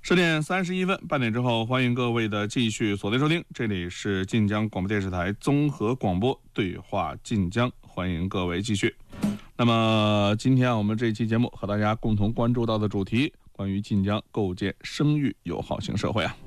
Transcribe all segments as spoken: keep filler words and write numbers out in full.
十点三十一分，半点之后，欢迎各位的继续锁定收听，这里是晋江广播电视台综合广播对话晋江，欢迎各位继续。那么今天我们这期节目和大家共同关注到的主题，关于晋江构建生育友好型社会啊。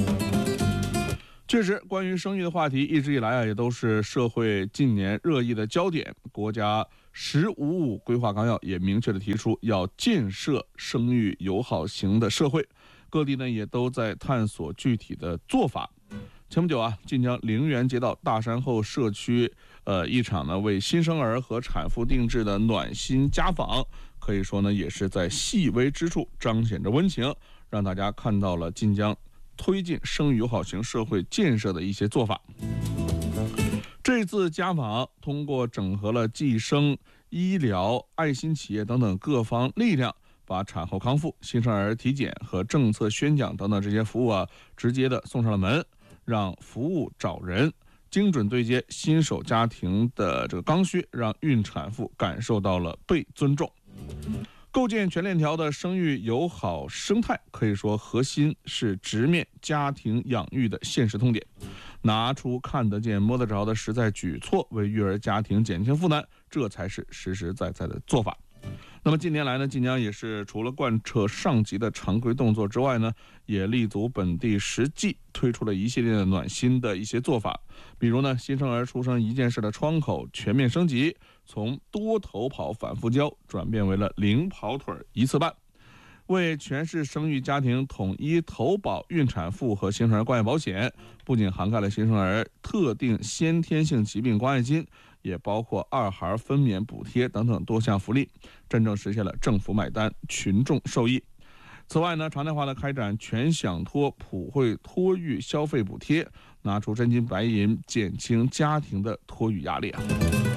确实，关于生育的话题一直以来啊，也都是社会近年热议的焦点。国家“十五五”规划纲要也明确的提出要建设生育友好型的社会，各地呢也都在探索具体的做法。前不久啊，晋江陵园街道大山后社区，呃，一场呢为新生儿和产妇定制的暖心家访，可以说呢也是在细微之处彰显着温情，让大家看到了晋江推进生育友好型社会建设的一些做法。这次家访通过整合了计生、医疗、爱心企业等等各方力量，把产后康复、新生儿体检和政策宣讲等等这些服务啊，直接的送上了门，让服务找人，精准对接新手家庭的这个刚需，让孕产妇感受到了被尊重。构建全链条的生育友好生态，可以说核心是直面家庭养育的现实痛点，拿出看得见摸得着的实在举措，为育儿家庭减轻负担，这才是实实在在的做法。那么近年来呢，晋江也是除了贯彻上级的常规动作之外呢，也立足本地实际，推出了一系列的暖心的一些做法。比如呢，新生儿出生一件事的窗口全面升级，从多头跑反复教转变为了零跑腿一次办，为全市生育家庭统一投保孕产妇和新生儿关爱保险，不仅涵盖了新生儿特定先天性疾病关爱金，也包括二孩分娩补贴等等多项福利，真正实现了政府买单，群众受益。此外呢，常态化的开展全享托普惠托育消费补贴，拿出真金白银，减轻家庭的托育压力啊。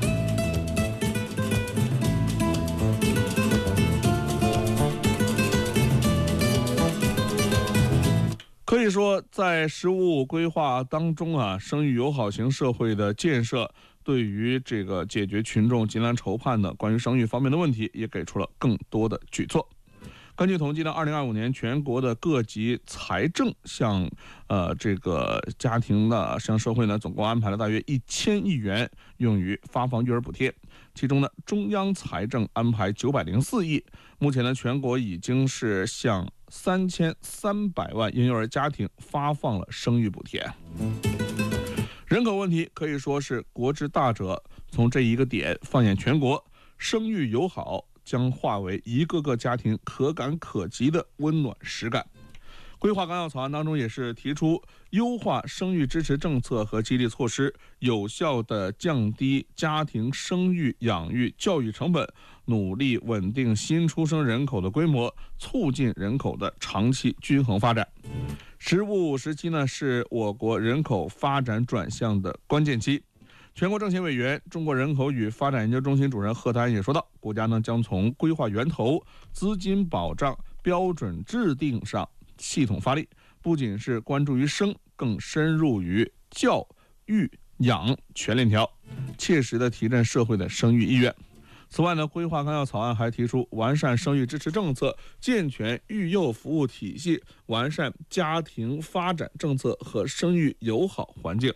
可以说，在“十五五”规划当中啊，生育友好型社会的建设，对于这个解决群众急难愁盼的关于生育方面的问题，也给出了更多的举措。根据统计呢，二零二五年全国的各级财政向呃这个家庭呢向社会呢总共安排了大约一千亿元用于发放育儿补贴，其中呢中央财政安排九百零四亿，目前呢全国已经是向三千三百万婴幼儿家庭发放了生育补贴。人口问题可以说是国之大者，从这一个点放眼全国，生育友好将化为一个个家庭可感可及的温暖实感。规划纲要草案当中也是提出优化生育支持政策和激励措施，有效地降低家庭生育、养育、教育成本，努力稳定新出生人口的规模，促进人口的长期均衡发展。十五五时期呢，是我国人口发展转向的关键期。全国政协委员、中国人口与发展研究中心主任贺丹也说到，国家呢将从规划源头、资金保障、标准制定上系统发力，不仅是关注于生，更深入于教育养全链条，切实的提振社会的生育意愿。此外呢，规划纲要草案还提出完善生育支持政策，健全育幼服务体系，完善家庭发展政策和生育友好环境。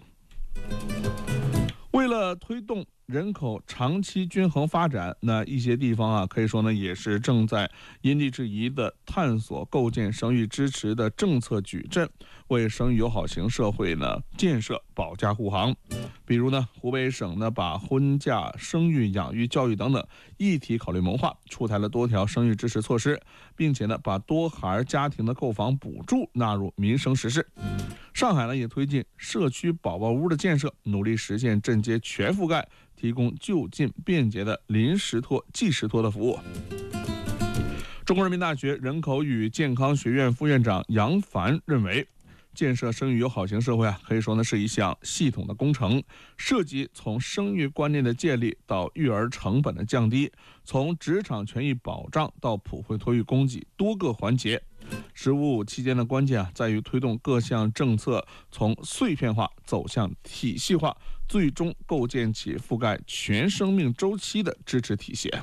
为了推动人口长期均衡发展，那一些地方啊，可以说呢也是正在因地制宜的探索构建生育支持的政策矩阵，为生育友好型社会呢建设保驾护航。比如呢，湖北省呢把婚嫁、生育、养育、教育等等一体考虑谋划，出台了多条生育支持措施，并且呢把多孩家庭的购房补助纳入民生实施。上海呢也推进社区宝宝屋的建设，努力实现镇街全覆盖，提供就近便捷的临时托、即时托的服务。中国人民大学人口与健康学院副院长杨凡认为，建设生育友好型社会啊，可以说呢是一项系统的工程，涉及从生育观念的建立到育儿成本的降低，从职场权益保障到普惠托育供给多个环节。十五五期间的关键啊，在于推动各项政策从碎片化走向体系化，最终构建起覆盖全生命周期的支持体系。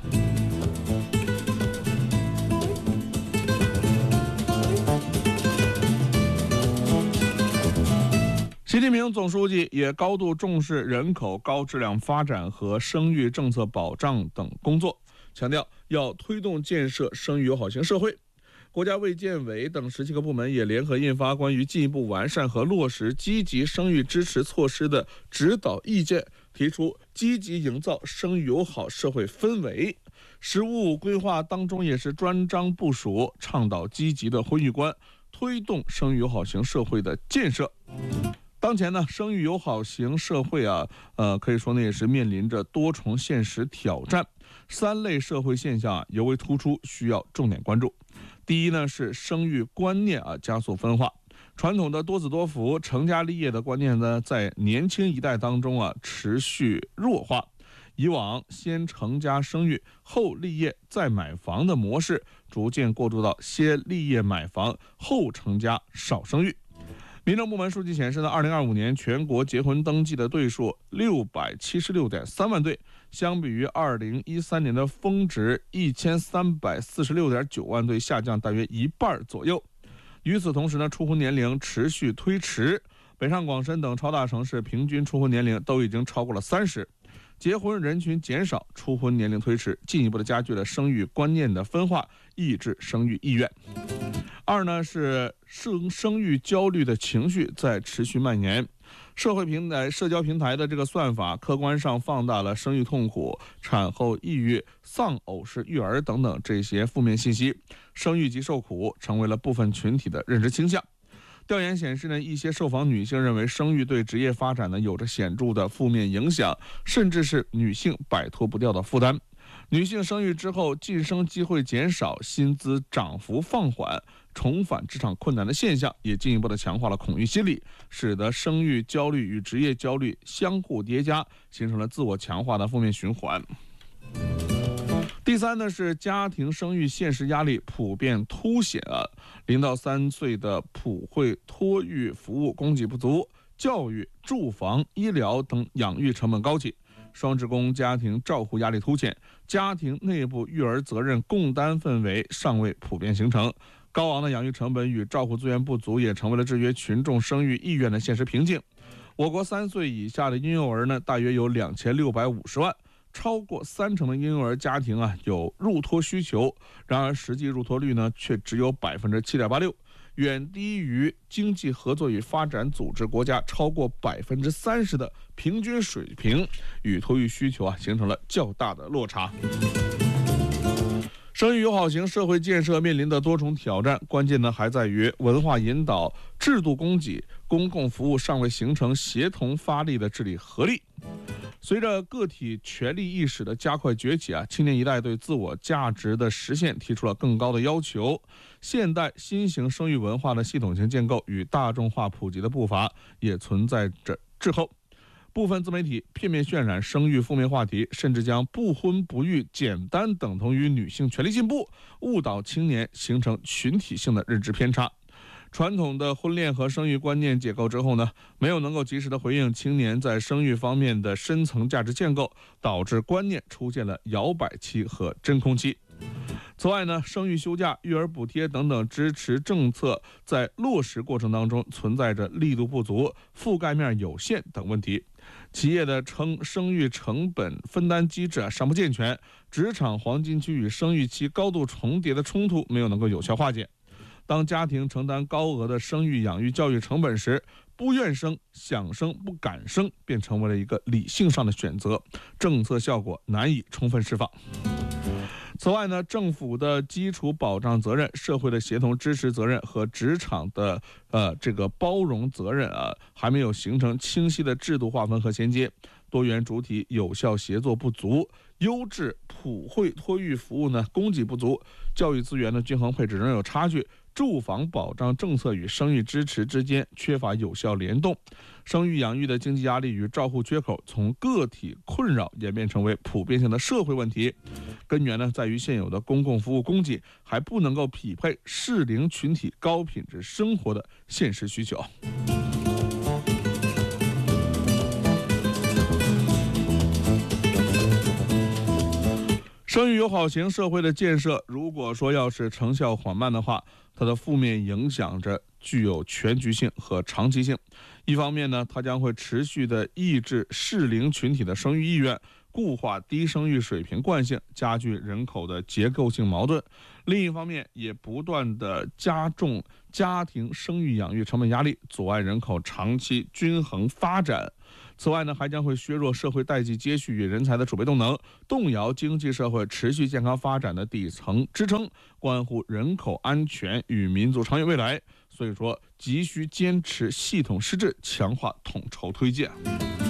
习近平总书记也高度重视人口高质量发展和生育政策保障等工作，强调要推动建设生育友好型社会。国家卫健委等十七个部门也联合印发关于进一步完善和落实积极生育支持措施的指导意见，提出积极营造生育友好社会氛围。十五五规划当中也是专章部署，倡导积极的婚育观，推动生育友好型社会的建设。当前呢，生育友好型社会啊，呃，可以说呢也是面临着多重现实挑战，三类社会现象啊尤为突出，需要重点关注。第一呢是生育观念啊加速分化，传统的多子多福、成家立业的观念呢，在年轻一代当中啊持续弱化。以往先成家生育后立业再买房的模式，逐渐过渡到先立业买房后成家少生育。民政部门数据显示呢，二零二五年全国结婚登记的对数六百七十六点三万对，相比于二零一三年的峰值一千三百四十六点九万对，下降大约一半左右。与此同时呢，初婚年龄持续推迟，北上广深等超大城市平均初婚年龄都已经超过了三十。结婚人群减少，初婚年龄推迟，进一步的加剧了生育观念的分化，抑制生育意愿。二呢是生生育焦虑的情绪在持续蔓延，社会平台、社交平台的这个算法，客观上放大了生育痛苦、产后抑郁、丧偶式育儿等等这些负面信息，生育即受苦成为了部分群体的认知倾向。调研显示呢，一些受访女性认为生育对职业发展呢有着显著的负面影响，甚至是女性摆脱不掉的负担。女性生育之后晋升机会减少，薪资涨幅放缓，重返职场困难的现象，也进一步的强化了恐惧心理，使得生育焦虑与职业焦虑相互叠加，形成了自我强化的负面循环。第三呢是家庭生育现实压力普遍凸显啊，零到三岁的普惠托育服务供给不足，教育、住房、医疗等养育成本高企，双职工家庭照护压力凸显，家庭内部育儿责任共担氛围尚未普遍形成，高昂的养育成本与照护资源不足也成为了制约群众生育意愿的现实瓶颈。我国三岁以下的婴幼儿呢，大约有两千六百五十万。超过三成的婴幼儿家庭啊有入托需求，然而实际入托率呢却只有百分之七点八六，远低于经济合作与发展组织国家超过百分之三十的平均水平，与托育需求啊形成了较大的落差。生育友好型社会建设面临的多重挑战，关键呢还在于文化引导、制度供给、公共服务尚未形成协同发力的治理合力。随着个体权利意识的加快崛起啊，青年一代对自我价值的实现提出了更高的要求。现代新型生育文化的系统性建构与大众化普及的步伐也存在着滞后。部分自媒体片面渲染生育负面话题，甚至将不婚不育简单等同于女性权利进步，误导青年，形成群体性的认知偏差。传统的婚恋和生育观念解构之后呢，没有能够及时的回应青年在生育方面的深层价值建构，导致观念出现了摇摆期和真空期。此外呢，生育休假、育儿补贴等等支持政策在落实过程当中存在着力度不足、覆盖面有限等问题。企业的称生育成本分担机制啊尚不健全，职场黄金期与生育期高度重叠的冲突没有能够有效化解。当家庭承担高额的生育养育教育成本时，不愿生、想生不敢生便成为了一个理性上的选择，政策效果难以充分释放。此外呢，政府的基础保障责任、社会的协同支持责任和职场的呃这个包容责任啊，还没有形成清晰的制度划分和衔接，多元主体有效协作不足，优质普惠托育服务呢供给不足，教育资源的均衡配置仍有差距。住房保障政策与生育支持之间缺乏有效联动，生育养育的经济压力与照护缺口从个体困扰演变成为普遍性的社会问题，根源呢在于现有的公共服务供给还不能够匹配适龄群体高品质生活的现实需求。生育友好型社会的建设，如果说要是成效缓慢的话，它的负面影响着具有全局性和长期性。一方面呢，它将会持续的抑制适龄群体的生育意愿，固化低生育水平惯性，加剧人口的结构性矛盾；另一方面，也不断的加重家庭生育养育成本压力，阻碍人口长期均衡发展。此外呢，还将会削弱社会代际接续与人才的储备动能，动摇经济社会持续健康发展的底层支撑，关乎人口安全与民族长远未来。所以说，急需坚持系统施治，强化统筹推进。